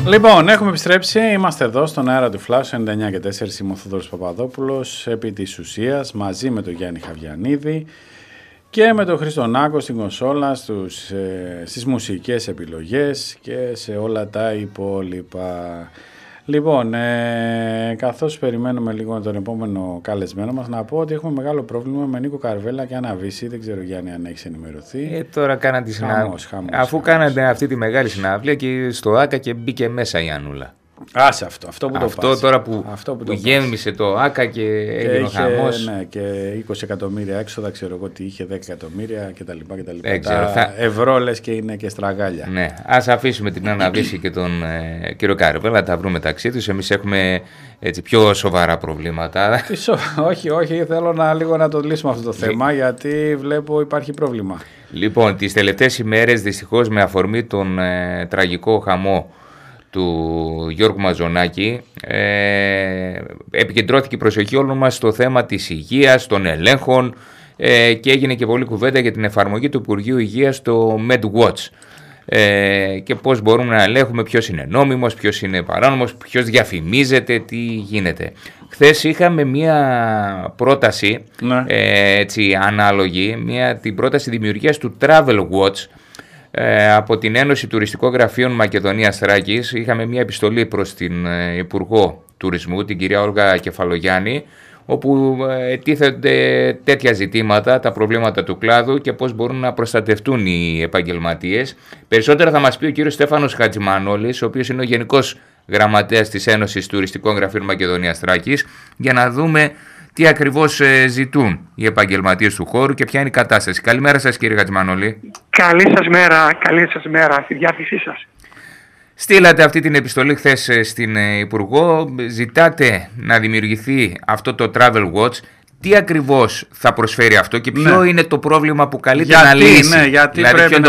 Λοιπόν, έχουμε επιστρέψει. Είμαστε εδώ στον αέρα του Flash 99 και 4. Είμαι ο Θόδωρος Παπαδόπουλος, επί της ουσίας, μαζί με τον Γιάννη Χαβιανίδη και με τον Χρήστο Νάκο στην κονσόλα, στις μουσικές επιλογές και σε όλα τα υπόλοιπα. Λοιπόν, καθώς περιμένουμε λίγο τον επόμενο καλεσμένο μας, να πω ότι έχουμε μεγάλο πρόβλημα με Νίκο Καρβέλα και Αναβίση. Δεν ξέρω, Γιάννη, αν έχεις ενημερωθεί. Τώρα κάνατε τη συναυλία. Αφού κάνατε αυτή τη μεγάλη συναυλία και στο ΆΚΑ και μπήκε μέσα η Ανούλα. Άσε αυτό που το πας. Τώρα που γέμισε το ΆΚΑ και έγινε ο χαμός. Ναι, και 20 εκατομμύρια έξοδα, ξέρω εγώ τι είχε, 10 εκατομμύρια κτλ. Ευρώ λες και είναι και στραγάλια. Ναι, ας αφήσουμε την Αναβίση και τον κύριο Καρβέλα, τα βρούμε μεταξύ τους. Εμείς έχουμε έτσι πιο σοβαρά προβλήματα. Όχι, θέλω λίγο να το λύσουμε αυτό το θέμα, γιατί βλέπω υπάρχει πρόβλημα. Λοιπόν, τις τελευταίες ημέρες, δυστυχώς με αφορμή τον τραγικό χαμό του Γιώργου Μαζονάκη, επικεντρώθηκε η προσοχή όλων μας στο θέμα της υγείας, των ελέγχων, και έγινε και πολλή κουβέντα για την εφαρμογή του Υπουργείου Υγείας στο MedWatch, και πώς μπορούμε να ελέγχουμε ποιος είναι νόμιμος, ποιος είναι παράνομος, ποιος διαφημίζεται, τι γίνεται. Χθες είχαμε μία πρόταση, έτσι, ανάλογη, την πρόταση δημιουργίας του Travel Watch, από την Ένωση Τουριστικών Γραφείων Μακεδονίας Θράκης. Είχαμε μια επιστολή προς την Υπουργό Τουρισμού, την κυρία Όλγα Κεφαλογιάννη, όπου τίθενται τέτοια ζητήματα, τα προβλήματα του κλάδου και πώς μπορούν να προστατευτούν οι επαγγελματίες. Περισσότερα θα μας πει ο κύριος Στέφανος Χατζημανόλης, ο οποίος είναι ο Γενικός Γραμματέας της Ένωσης Τουριστικών Γραφείων Μακεδονίας Θράκης, για να δούμε τι ακριβώς ζητούν οι επαγγελματίες του χώρου και ποια είναι η κατάσταση. Καλημέρα σας, κύριε Χατζημανόλη. Καλή σας μέρα, στη διάθεσή σας. Στείλατε αυτή την επιστολή χθες στην Υπουργό, ζητάτε να δημιουργηθεί αυτό το Travel Watch. Τι ακριβώς θα προσφέρει αυτό και ποιο είναι το πρόβλημα που καλείται να λύσει? Γιατί δηλαδή,